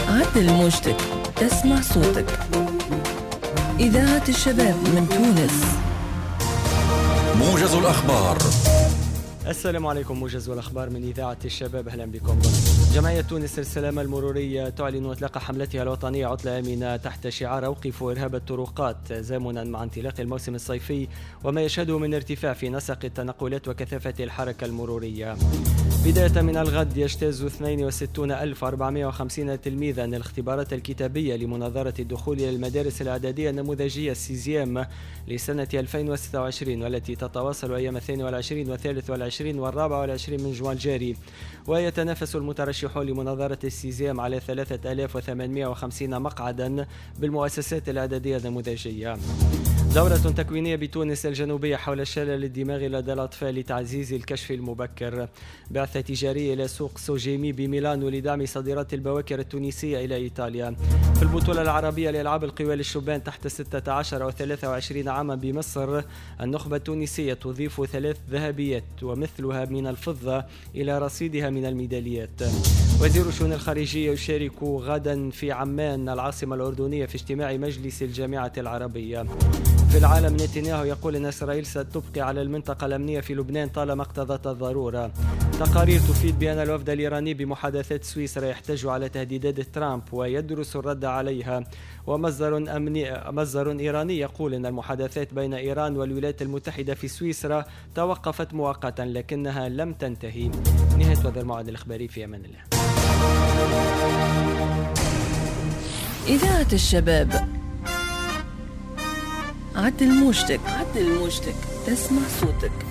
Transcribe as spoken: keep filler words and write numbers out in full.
عدل موجتك تسمع صوتك. إذاعة الشباب من تونس. موجز الأخبار. السلام عليكم. موجز الأخبار من إذاعة الشباب، أهلا بكم. جمعية تونس للسلامة المرورية تعلن إطلاق حملتها الوطنية عطلة آمنة تحت شعار أوقفوا إرهاب الطرقات، تزامنا مع انطلاق الموسم الصيفي وما يشهده من ارتفاع في نسق التنقلات وكثافة الحركة المرورية. بداية من الغد يجتاز اثنين وستين ألف وأربعمائة وخمسين تلميذا الاختبارات الكتابية لمناظرة الدخول إلى المدارس الإعدادية النموذجية السيزيام لسنة ألفين وستة وعشرين، والتي تتواصل أيام اثنين والعشرين والثالث والعشرين والرابع والعشرين من جوان الجاري. ويتنافس المترشحون لمناظرة السيزيام على ثلاثة آلاف وثمانمائة وخمسين مقعدا بالمؤسسات الإعدادية النموذجية. دورة تكوينية بتونس الجنوبية حول الشلل الدماغي لدى الأطفال لتعزيز الكشف المبكر. بعثة تجارية إلى سوق سوجيمي بميلانو لدعم صادرات البواكر التونسية إلى إيطاليا. في البطولة العربية لألعاب القوى للشبان تحت ستة عشر أو ثلاثة وعشرين عاما بمصر، النخبة التونسية تضيف ثلاث ذهبيات ومثلها من الفضة إلى رصيدها من الميداليات. وزير الشؤون الخارجية يشارك غدا في عمان العاصمة الأردنية في اجتماع مجلس الجامعة العربية. في العالم، نتنياهو يقول أن إسرائيل ستبقي على المنطقة الأمنية في لبنان طالما اقتضت الضرورة. تقارير تفيد بأن الوفد الإيراني بمحادثات سويسرا يحتج على تهديدات ترامب ويدرس الرد عليها. ومصدر أمني مصدر إيراني يقول أن المحادثات بين إيران والولايات المتحدة في سويسرا توقفت مؤقتا لكنها لم تنتهي. نهاية هذا الموعد الإخباري، في أمان الله. إذاعة الشباب. عدل موجتك عدل موجتك تسمع صوتك.